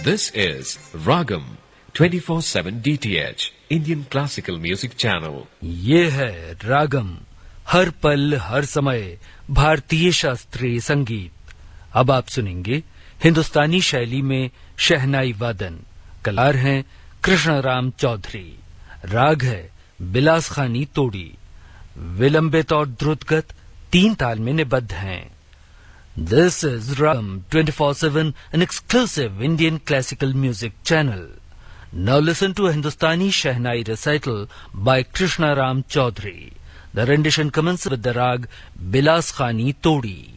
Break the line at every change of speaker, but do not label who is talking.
This is Ragam 24/7 DTH Indian Classical Music Channel.
ये है रागम, हर पल हर समय भारतीय शास्त्रीय संगीत। अब आप सुनेंगे हिंदुस्तानी शैली में शहनाई वादन। कलाकार हैं कृष्णराम चौधरी। राग है बिलासखानी तोड़ी। विलंबित और द्रुतगत 3 ताल में निबद्ध हैं। This is Ragam 24/7, an exclusive Indian classical music channel. Now listen to a Hindustani Shehnai recital by Krishna Ram Chaudhary. The rendition commences with the rag Bilaskhani Todi.